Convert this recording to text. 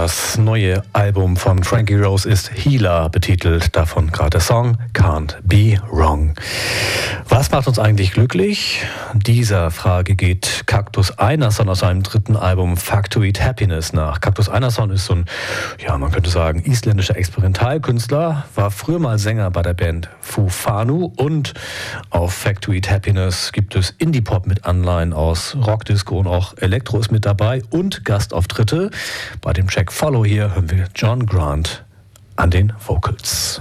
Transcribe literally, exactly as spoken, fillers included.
Das neue Album von Frankie Rose ist Healer betitelt, davon gerade der Song Can't Be Wrong. Was macht uns eigentlich glücklich? Dieser Frage geht Cactus Einarsson aus seinem dritten Album Fuck to Eat Happiness nach. Cactus Einarsson ist so ein, ja, man könnte sagen, isländischer Experimentalkünstler, war früher mal Sänger bei der Band Foo Fanu und auf Fuck to Eat Happiness gibt es Indie-Pop mit Anleihen aus Rockdisco und auch Elektro ist mit dabei und Gastauftritte. Bei dem Track Follow hier hören wir John Grant an den Vocals.